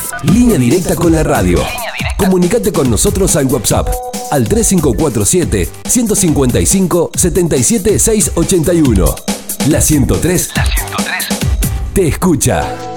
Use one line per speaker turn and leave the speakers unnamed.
Línea directa con la radio. Comunicate con nosotros al WhatsApp al 3547 155 77 681. La 103 te escucha.